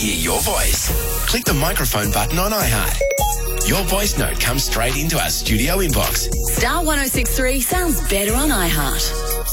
hear your voice. Click the microphone button on iHeart. Your voice note comes straight into our studio inbox. Star 106.3 sounds better on iHeart.